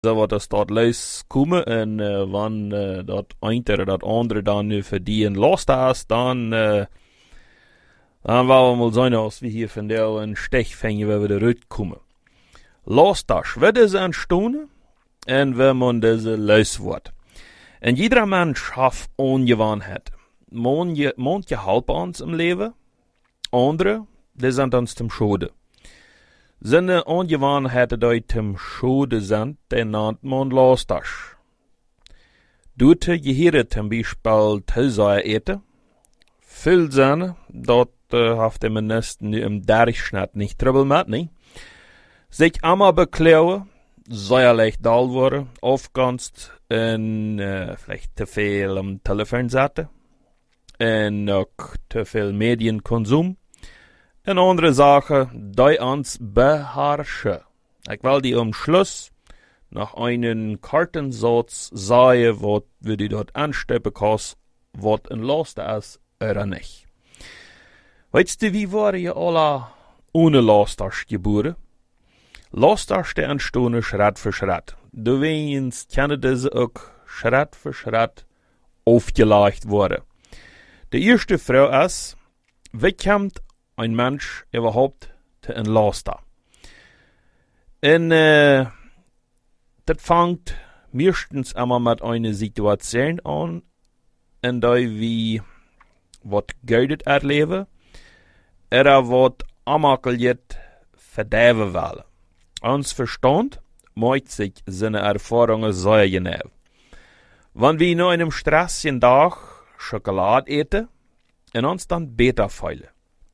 so wat das dort loskomme en wann dat een oder dat andere dan nu für die en Laster ist, dann war wir mal sein, als wir hier von der einen Stech fängen, wenn wir da rauskommen. Laster wird es entstehen, und wenn man diese los wird. Und jeder Mensch hat Ungewohnheiten. Manche helfen uns im Leben, andere, die sind uns zum Schade. Seine Ungewohnheiten, die zum Schade sind, die nennt man Laster. Dort gehört zum Beispiel Tillseier eten. Viel Sonne, dort haft man nästan im Durchschnitt nicht Trouble mit, ne? Sich einmal beklauen, sehr leicht dull worden, aufgangst und vielleicht zu viel am Telefon sitzen und auch zu viel Medienkonsum und andere Sachen, die uns beherrschen. Ich will die am Schluss nach einem Kartensatz sagen, was wir die dort ansteppen kannst, was ein Laster ist oder nicht. Weißt du, wie waren ihr alle ohne Lasters geboren? Lasters, die entstehen Schritt für Schritt. Du weißt, können diese auch Schritt für Schritt aufgelegt worden. Die erste Frage ist, wie kommt ein Mensch überhaupt zu einem Laster? Und das fängt meistens einmal mit einer Situation an, in der wir was Geld erleben, oder was amakeliert verderben wollen. Uns Verstand macht sich seine Erfahrungen sehr genau. Wenn wir nach einem stressigen Tag Schokolade eten und uns dann besser fühlen,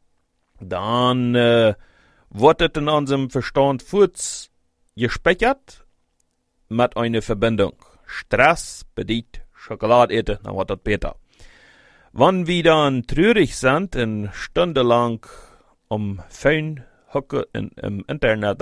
dann wird es in unserem Verstand kurz gespeichert mit einer Verbindung. Stress bedeutet Schokolade eten, dann wird das besser. Wenn wir dann traurig sind und stundenlang am Phone hocken und im Internet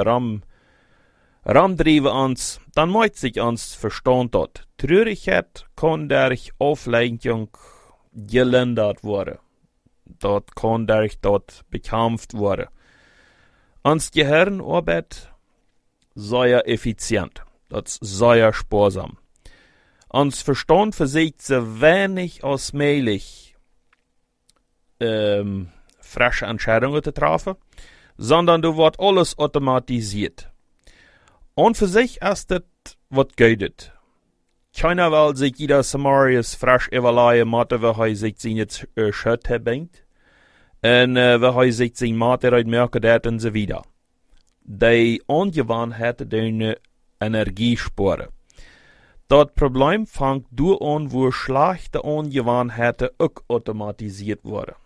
ramdriven uns, dann macht sich uns Verstand dort. Traurigkeit kann durch Auflenkung gelindert werden. Dort kann durch dort bekämpft werden. Uns Gehirn arbeitet sehr effizient. Das ist sehr sparsam. Uns Verstand versucht so wenig als möglich frische Entscheidungen zu treffen, sondern du wird alles automatisiert. Und für sich ist das, was geht. Keiner will sich jeder Samarias frisch evaluieren, wie er sich seine Schritte bringt, und wie er sich seine Mathe merken hat und so weiter. Die Ungewohnheiten deine Energie sparen. Das Problem fängt durch an, wo schlechte Ungewohnheiten auch automatisiert wurden.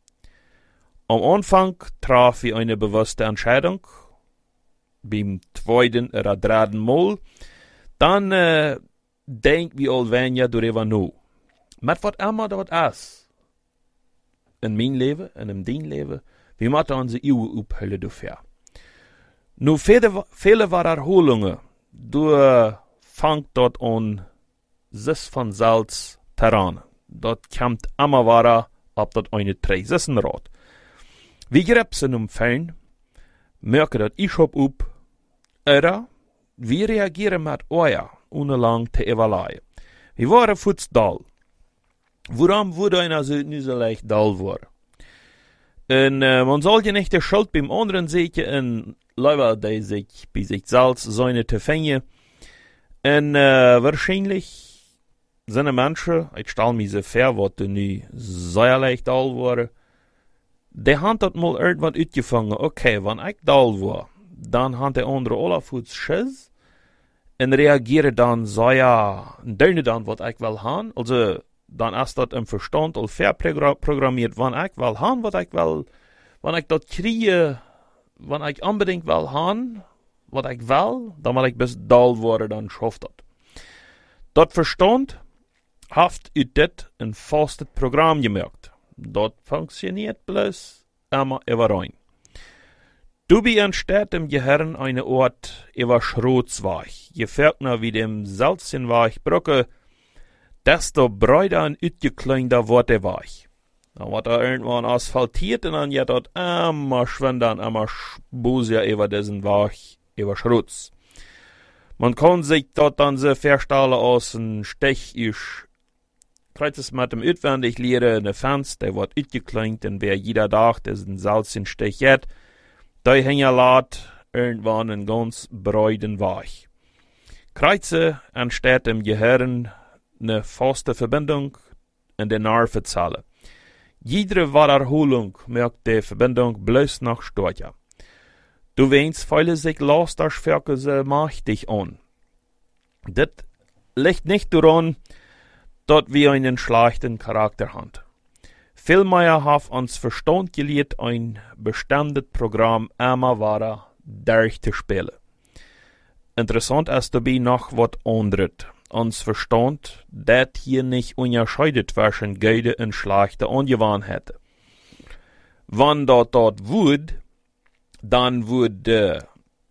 Am Anfang traf ich eine bewusste Entscheidung, beim zweiten oder dritten Mal, dann denken wir allwenig darüber nach. Mit was immer das ist, in mein Leben, in dein Leben, wir müssen unsere Uhr aufhören dafür. Nur viele Wiederholungen, du fängt dort an, sich von Salz Terran. Dort kommt immer weiter, ab dort eine Treisessenrad. Wie grebsen umfallen, merken dat ich hab up, oder wie reagieren mit euer, ohne lang zu evaluieren. Wir waren futsdal. Warum wurde einer so nicht so leicht dal worden? Und man soll ja nicht die Schuld beim anderen sehen, und Leute, die sich bei sich selbst seine zu fangen. Und wahrscheinlich sind Menschen, ich stelle mir so vor, was nicht sehr leicht dal worden, die haben das mal irgendwann uitgefangen. Okay, wenn ich dal war, dann haben die andere alle Fuß Schiss und reagieren dann sehr, und dann, was ich will haben. Also, dann ist das im Verstand all verprogrammiert, wenn ich will haben, was ich will, wenn ich das kriege, wenn ich unbedingt will haben, was ich will, dann will ich bis dal worden, dann schafft das. Das Verstand hat das ein fastes Programm gemerkt. Das funktioniert bloß immer überein. Du bist anstatt im Gehirn eine Art über Schrotzweich. Je ferner wie dem Salzenweich brücke, desto breiter und utgekleinter wird der Weich. Dann wird irgendwann asphaltiert und dann geht dort immer schwindern, immer Busia über diesen Weich, über Schrotz. Man kann sich dort dann so verstellen als ein Stech ist. Kreuz es mit dem utwendig leren, eine Fans, der wird utgeklinkt, und wer jeder Tag, der ein Salzchen Stech hat, der hängen lässt, irgendwann ein ganz breiten Weich. Kreuze entsteht im Gehirn eine feste Verbindung in der Nervenzelle. Jede Wiederholung merkt die Verbindung bloß noch stärker. Du weinst, fühle sich los, das Ferkel so mächtig an. Das liegt nicht daran, dass wir einen schlechten Charakter haben. Vielmehr hat uns Verstand gelehrt, ein bestimmtes Programm immer weiter durchzuspielen. Interessant ist dabei noch was anderes. Uns Verstand, das hier nicht unterscheidet zwischen gute und schlechte Angewohnheiten. Wenn dort wird, dann wird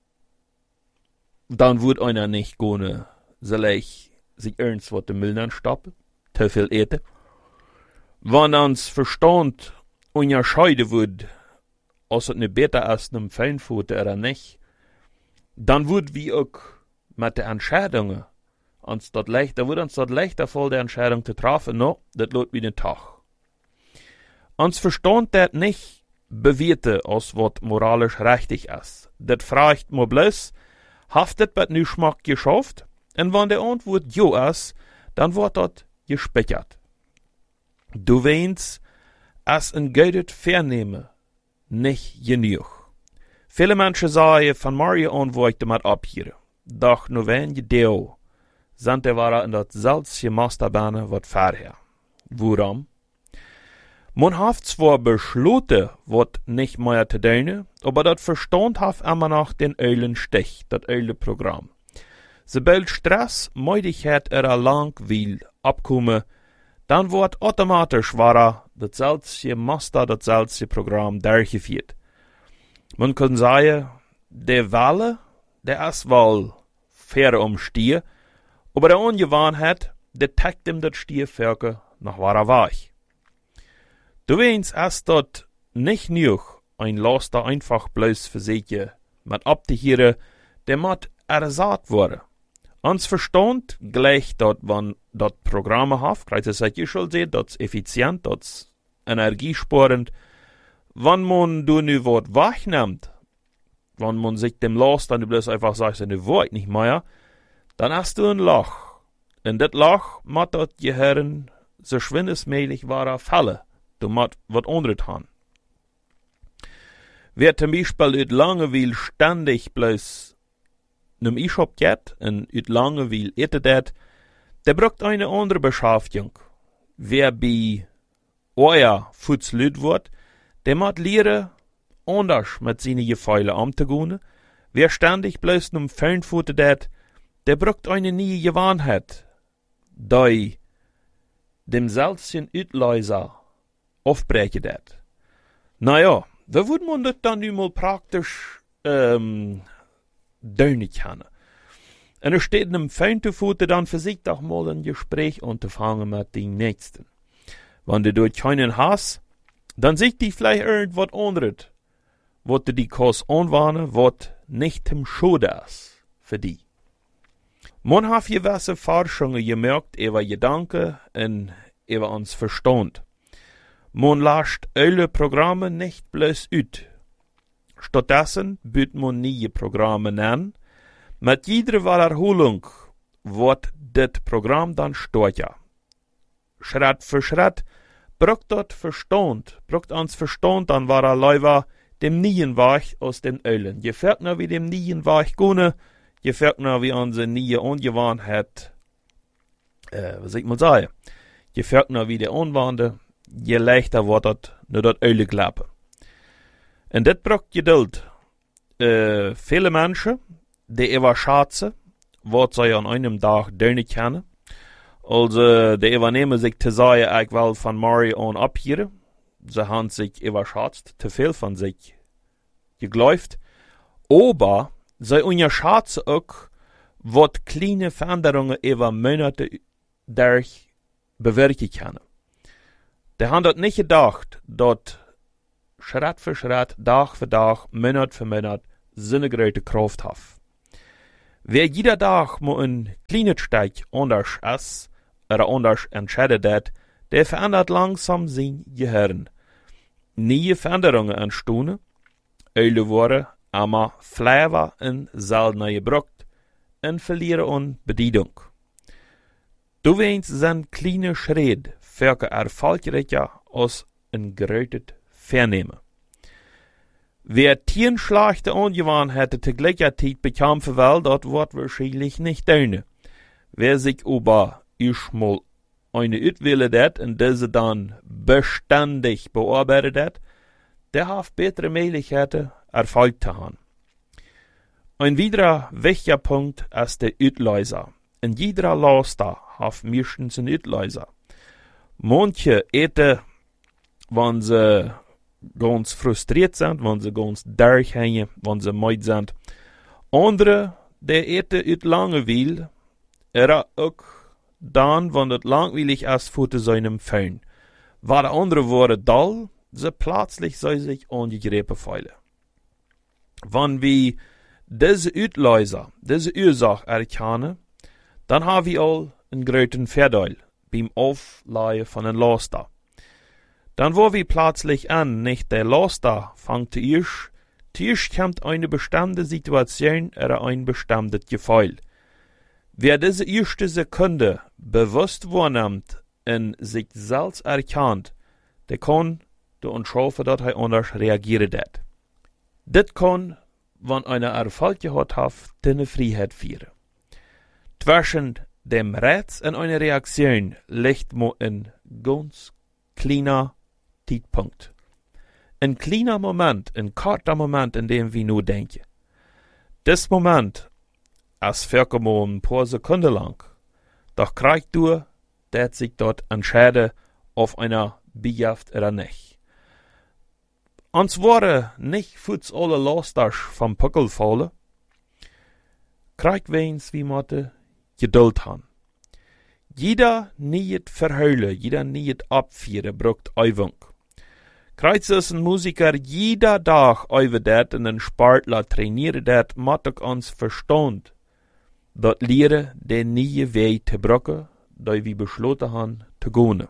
einer nicht gehen, sich ernst was den Müll anstoppen, zu viel eten. Wenn uns Verstand unterscheiden wird, als es nicht besser ist, einem Feinfutter oder nicht, dann wird wie auch mit den Entscheidungen uns dort leichter, wird uns dort leichter fallen, die Entscheidung zu treffen, no, das läuft wie den Tag. Uns Verstand das nicht bewerten, als was moralisch richtig ist. Das fragt mir bloß, haftet bei nu Schmack geschafft, und wenn der Antwort ja ist, dann wird dort gespeichert. Du weinst, es ein gutes Vernehmen nicht genug. Viele Menschen sagen, von Mario an, wo ich damit abhiere. Doch nur wenige Deo sind der Ware in das seltsche Masterbahne, was vorher. Warum? Man hat zwar beschlossen, was nicht mehr zu tun, aber das Verstand hat immer noch den Eulen Stich, das Eulen-Programm. Sobald Stress, Müdigkeit oder Langweil abkommen, dann wird automatisch das seltsche Master, das seltsche Programm durchgeführt. Man kann sagen, der Wille, der ist wohl fair umstier, aber der Ungewohnheit, der tagt ihm das Stierferke nach wahrer Weich. Du weinst erst dort nicht nur ein Laster einfach bloß für sich mit abzuhieren, der muss ersat wurde. Uns Verstand gleich dort, wann dort Programme hat, kreuz es euch schon sehen, dort effizient, dort energiesparend. Wenn man du nu was wahrnimmt, wenn man sich dem Last dann bloß einfach sagt, ne Wort nicht mehr, dann hast du ein Loch. In das Loch macht das Gehirn so schwindesmäßig wahrer Falle. Du macht was anderes haben. Wer zum Beispiel ut Langeweil ständig bloß nem E-Shop geht und ut Langeweil etet, der braucht eine andere Beschäftigung. Wer bei euer Futzlüt wird, der muss lernen, anders mit seinen Gefeilen umzugehen. Wer ständig bloß nem Fernfutter dat, der braucht eine neue Gewohnheit. Die dem seltenen Utlöser aufbrechen dat. Naja, da würde man das dann mal praktisch deunig können. Und es steht einem Fernfutter dann für sich doch mal ein Gespräch anzufangen mit den Nächsten. Wenn du dort keinen hast, dann sieht die vielleicht irgendwas anderes, was du die Kurs anwarnen, was nicht im Schode ist für die. Man hat gewisse Forschungen gemerkt über Gedanken und über uns Verstand. Man lasst alle Programme nicht bloß ut. Stattdessen büt man neue Programme an. Mit jeder Wiederholung wird das Programm dann stärker. Schritt für Schritt braucht uns Verstand, dann war er leider dem neuen Weg aus den Eulen. Je fährt wie dem neuen Weg gehen, je fährt wie unsere neue Ungewohnheit, was ich mal sagen, je fährt wie der Unwande, je leichter wird das nur das Eule klappen. Und das braucht Geduld. Viele Menschen, die überschätzen, was sie an einem Tag tun können. Also, die übernehmen sich zu sagen, ich will von Mario an abhieren. Sie haben sich überschätzt, zu viel von sich geglaubt. Aber sie unterschätzen auch, was kleine Veränderungen über Monate durch bewirken können. Die haben dort nicht gedacht, dass Schritt für Schritt, Tag für Tag, Monat für Monat, so eine große Kraft hat. Wer jeder Tag mo een kleine Steig anders is, oder anders entscheidet dat, der verändert langsam sein Gehirn. Nieuwe Veränderungen entstehen, eule worden aber Flavor in seltener gebraucht und verlieren an Bedeutung. Du weinst sind kleine Schritte für erfolgreicher als ein gerötet Vernehmen. Wer 10 schlechte Angewohnheiten zur gleichen Zeit bekämpfen will, das wird wahrscheinlich nicht tun. Wer sich aber mal eine auswählen dat und diese dann beständig bearbeitet dat, der hat bessere Möglichkeiten, Erfolg zu haben. Ein weiterer wichtiger Punkt ist der Utlöser. In jeder Laster hat meistens einen Utlöser. Manche eten, wenn sie ganz frustriert sind, wenn sie ganz durchhängen, wenn sie müde sind. Andere, die eten uit Langeweile, oder auch dann, wenn es langweilig ist, für seinem Föhn. War der andere Worte dull, so plötzlich soll sich angegriffen fühlen. Wenn wir diese Utlöser, diese Ursache erkennen, dann haben wir all einen großen Vorteil beim Aufleihen von einem Laster. Dann wo wir plötzlich an, nicht der Laster fängt zuerst kommt eine bestimmte Situation oder ein bestimmtes Gefühl. Wer diese erste Sekunde bewusst wahrnimmt und sich selbst erkennt, der kann anschauen, dass er anders reagiert hat. Das kann, wenn einer Erfolg gehabt hat, deine Freiheit führen. Zwischen dem Reiz und einer Reaktion liegt nur ein ganz kleiner Zeitpunkt. Ein kleiner Moment, ein kurzer Moment, in dem wir nur denken. Das Moment ist circa ein paar Sekunden lang. Doch kriegt du, dass sich dort entscheiden, auf einer Bejaft oder nicht. Uns wurde nicht fürs alle Laster vom Puckel fallen, kriegt weins wie Mathe Geduld haben. Jeder niet verheulen, jeder niet abführen, braucht Übung. Kreuz ist ein Musiker jeder Tag üben dat und ein Sportler trainieren dat, mat ik uns verstand, dat leren de nieuwe Weg te brücken, die wir beschlossen haben, zu gehen.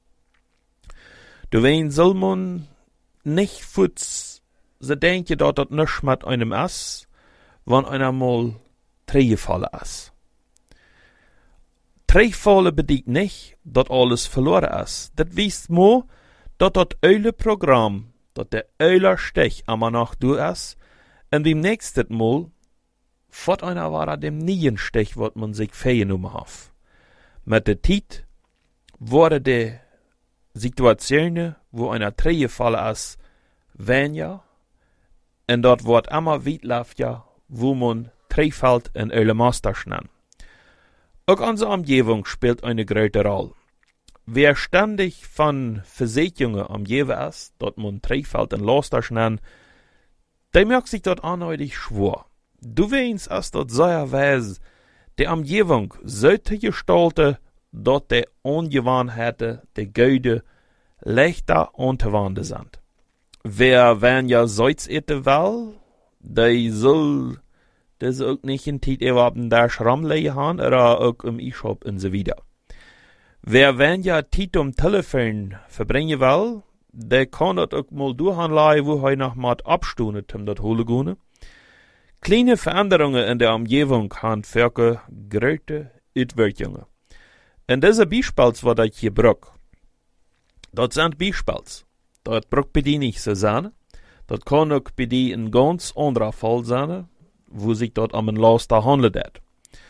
Du wen soll man nicht futz, so denke, dass das nichts mit einem ist, wenn einer mal Trägefallen ist. Trägefallen bedeutet nicht, dass alles verloren ist. Das wisst mo, dass das eule Programm, dass der euler Stich immer noch du ist, und beim nächsten Mal, fort einer war dem nien Stich, wat man sich feigenommen hat. Mit der Zeit wurde die Situationen, wo einer Trägefallen ist, weniger, und dort wird immer weitläufiger, wo man Trägfällt in eule Master nennt. Auch unsere Umgebung spielt eine große Rolle. Wer ständig von Versicherungen umgeben ist, dort man Trägfällt in Laster nennt, der merkt sich dort anheutig schwor. Du weißt, als dort sehr weiß, die Umgebung sollte gestalten, dort die Ungewohnheiten, die Geude, leichter anzuwenden sind. Wer ja Salz eten will, der soll das auch nicht in Zeit erwarten, da Schrammlei haben, oder auch im E-Shop und so weiter. Wer ja Zeit Telefon verbringen will, der kann das auch mal durchanleihen, wo er nach mal abstunden, das holen gehen. Kleine Veränderungen in der Umgebung haben für große Auswirkungen. Und diese Beispiele, was ich hier brauche, das sind Beispiele. Das braucht bei dir nicht so sein. Das kann auch bei dir ein ganz anderer Fall sein, wo sich dort am Laster handelt.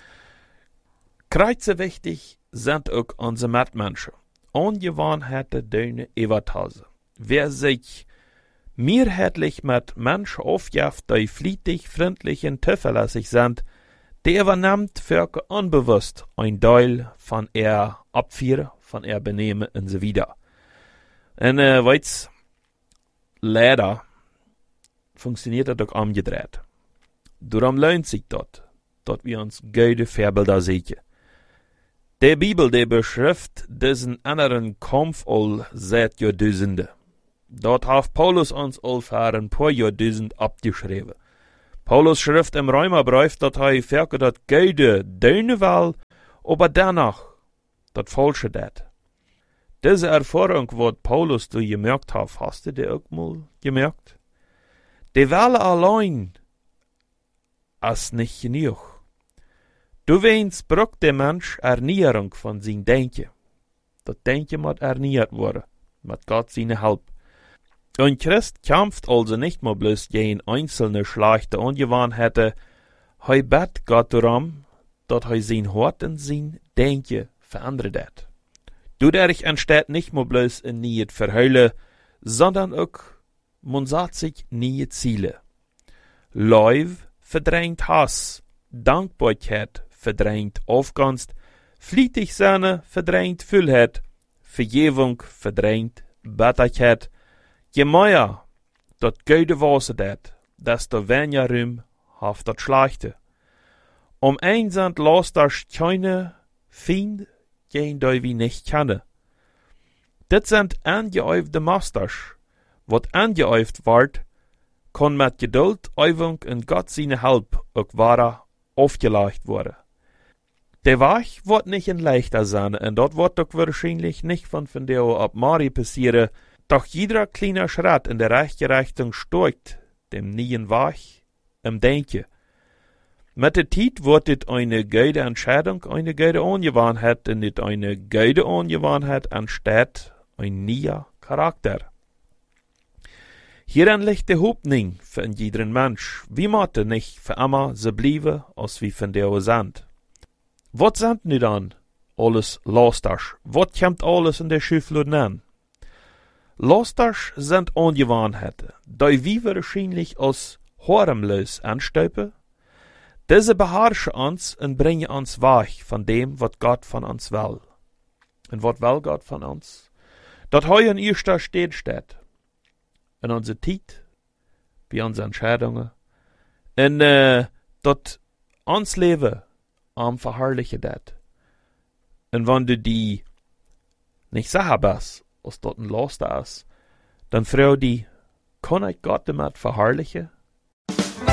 Kreuze wichtig sind auch unsere Mitmenschen. Ungewohnheiten deine Evatase. Wer sich mehrheitlich mit Menschen aufjagt, die fließig, freundlich und zuverlässig sind, der übernimmt für unbewusst ein Teil von ihr Abführen, von ihr Benehmen und so weiter. Und weit's, leider funktioniert das auch umgedreht. Darum lohnt sich dort, dass wir uns gute Vorbilder sehen. Die Bibel, die beschrift diesen anderen Kampf all seit Jahrtausenden. Dort hat Paulus uns all für ein paar Jahrtausend abgeschrieben. Paulus schrift im Römerbrief, dat hij verke dat Geude deunen wil, aber danach dat Falsche dat. Diese Erfahrung, wat Paulus du gemerkt hat, hast du die auch mal gemerkt? Die Welle allein ist nicht genug. Du weinst, braucht der Mensch Ernährung von sein Denken. Das Denken muss ernährt worden, mit Gott seine Hilfe. Ein Christ kämpft also nicht mehr bloß gegen einzelne schlechte Angewohnheiten, er bet Gott darum, dass er sein Hort und sein Denken verändert hat. Dadurch entsteht nicht mehr bloß ein neues Verheulen, sondern auch, man setzt sich neue Ziele. Leuv verdrängt Hass, Dankbarkeit verdrängt Aufgunst, flietig sein verdrängt Füllheit, Vergebung verdrängt Bitterkeit. Je mehr dat Geude Wasser dat, desto weniger Raum hat dat Schlechte. Einsand lasst das keine Fiend gegen die wir nicht kennen. Dit sind angeäufte Masters. Wat angeäuft wird, kann mit Geduld, Übung und Gott seine Hilfe auch weiter aufgelegt werden. Der Weg wird nicht ein leichter sein, und dort wird doch wahrscheinlich nicht von der ab Mari passieren, doch jeder kleine Schritt in der rechten Richtung steuert dem neuen Weg im Denken. Mit der Zeit wird es eine gute Entscheidung, eine gute Angewohnheit, und nicht eine gute Angewohnheit entsteht ein neuer Charakter. Hierin liegt die Hoffnung für jeden Mensch. Wie möchte nicht für immer so bleiben, als wie von der sind. Was sind nicht dann alles Lasters? Was kommt alles in der Schifflade an? Lasters sind Angewohnheiten, die wir wahrscheinlich als harmlos anstauben. Diese beherrschen uns und bringen uns weg von dem, was Gott von uns will. Und was will Gott von uns? Dat er in erster Stelle steht. In unserer Zeit, bei unseren Entscheidungen. Und dat uns Leben am verherrlichen dat. Und wenn du die nicht sicher bist, was dort ein Laster ist, dann frage die, kann ich Gott damit verherrlichen?